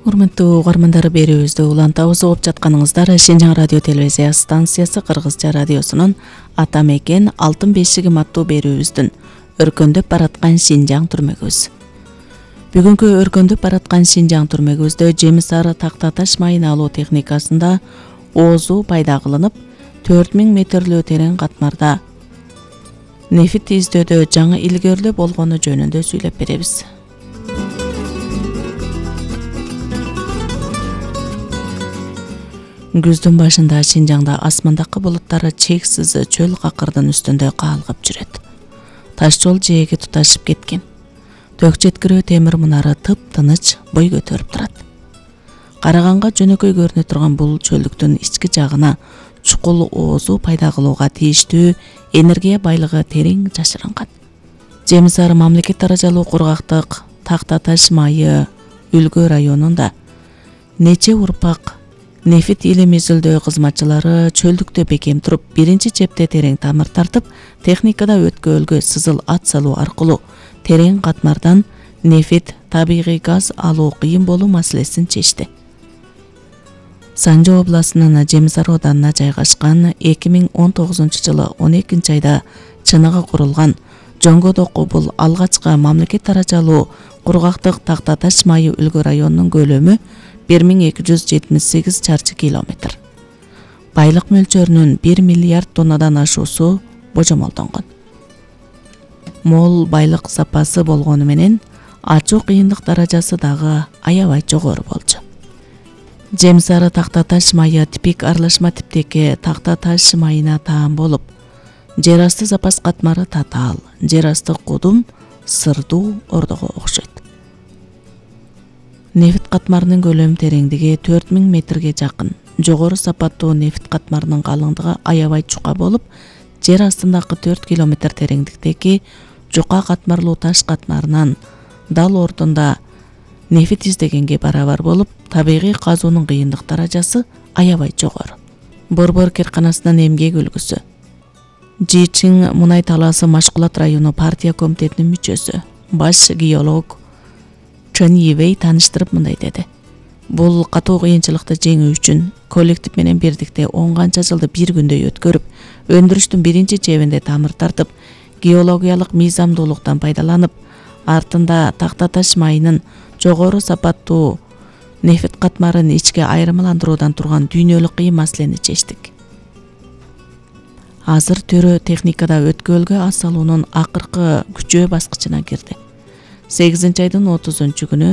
Урматтуу угармандар, берүүбүздү улантабыз угуп жатканыңыздар Шинжаң радио телевизия станциясы Кыргызча радиосунун Ата мекен алтын бешигим аттуу берүүбүздүн өркөндөп бараткан Шинжаң түрмөгүбүз. Бүгүнкү өркөндөп бараткан Шинжаң түрмөгүбүздө жемис ары такта таш майын алуу техникасында оозу пайда кылынып, 4000 метрлүү терең катмарда нефит издөөдө жаңы илгөрлөө болгону жөнүндө сүйлөп беребиз. Күздүн башында Шинжаңда асмандагы булуттар чексиз чөл какырдын үстүндө каалгып жүрөт. Таш жол жээги туташып кеткен. Төк жеткирүү темир мунары тып-тыныч бой көтөрүп турат. Караганга жөнөкөй көрүнө турган бул чөлдүктүн ички жагына чукул оозу пайда кылууга тийиштүү энергия байлыгы терең жашырынган. Жемис ары мамлекет даражалуу кургактык такта таш майы үлгү районунда нече урпак нефит илим изилдөө кызматчылары чөлдүктө бекем туруп, биринчи чепте терең тамыр тартып, техникада өткөлгө сызыл ат салуу аркылуу терең катмардан нефит, табигый газ алуу кыйын болуу маселесин чечти. Санжы областынын Жемис ары ауданына жайгашкан 2019-жылы 12-айда чыныгы курулган Жоңгодоку бул алгачкы мамлекет даражалуу кургактык такта таш майы үлгү районунун көлөмү 1278 чарчы километр. Байлык мөлчөрүнүн 1 миллиард тоннадан ашуусу божомолдонгон. Мол байлык запасы болгону менен ачуу кыйындык даражасы дагы аябай жогору болчу. Жемис ары такта таш майы типик аралашма типтеги такта таш майына таан болуп, жер асты запас катмары татаал, жер асты кудум сырдуу ордого окшойт. Нефит катмарынын көлөм тереңдиги 4000 метрге жакын. Жогору сапаттуу нефит катмарынын калыңдыгы аябай чука болуп, жер астындагы 4 километр тереңдиктеги жука катмарлуу таш катмарынан дал ордунда нефит издегенге барабар болуп, табигый казуунун кыйындык даражасы аябай жогору. Борбор керканасынын эмгек үлгүсү. Жичин мунай талаасы Машкулат району партия комитетинин мүчөсү, баш геолог Чен Ивей таныштырып мындай деди. Бул катуу кыйынчылыкты жеңүү үчүн коллектив менен бирдикте 10 канча жылды бир күндөй өткөрүп, өндүрүштүн биринчи чебинде тамыр тартып, геологиялык мыйзамдуулуктан пайдаланып, артында такта таш майынын жогору сапаттуу нефит катмарын ичке айырмаландыруудан турган дүйнөлүк кыйын маселени чечтик. Азыр төрө техникада өткөлгө ас салуунун акыркы күчөө баскычына кирди. 8-айдын 30-күнү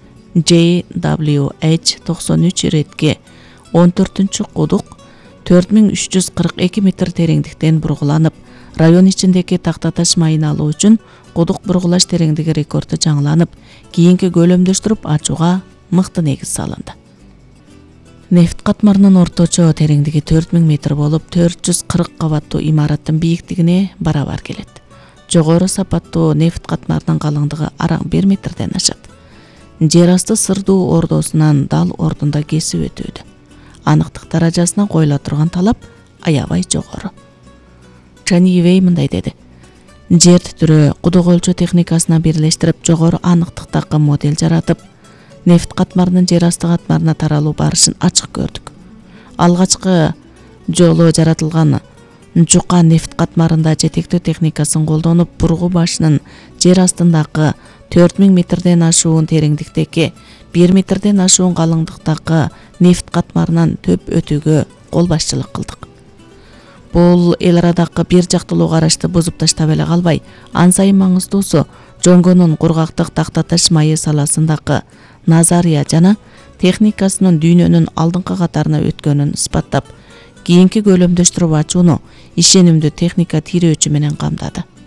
JWH-93 ретке 14-чү кудук 4342 метр тереңдиктен бургуланып, район ичиндеги такта таш майын алуу үчүн кудук бургулаш тереңдиги рекорду жаңыланып, кийинки көлөмдөштүрүп ачууга мыкты негиз салынды. Нефт катмарынын орточо тереңдиги 4000 метр болуп, 440 кабаттуу имараттын бийиктигине барабар келет. Жогору сапаттуу нефт катмарынын калыңдыгы араң 1 метрден ашат. Жер асты сырдуу ордосунан дал ордунда кесип өтүүдө. Аныктык даражасына коюла турган талап аябай жогору. Чанивей мындай деди. Жер титирөө кудук өлчөө техникасына бирлештирип, жогору аныктыктагы модель жаратып, нефт катмарынын жер асты катмарына таралуу барышын ачык көрдүк. Алгачкы жолу жаратылган жука нефт катмарында жетектөө техникасын колдонуп, бургу башынын жер астындагы 4000 метрден ашуун тереңдиктеги 1 метрден ашуун калыңдыктагы нефт катмарынан төп өтүүгө кол башчылык кылдык. Бул эл арадагы бир жактылуу карашты бузуп таштап эле калбай, ан сайын маңыздуусу Жоңгонун кургактык такта таш майы саласындагы назария жана техникасынын дүйнөнүн алдыңкы катарына өткөнүн испаттап, кийинки көлөмдөштүрүп ачууну ишенимдүү техника тирөөчү менен камдады.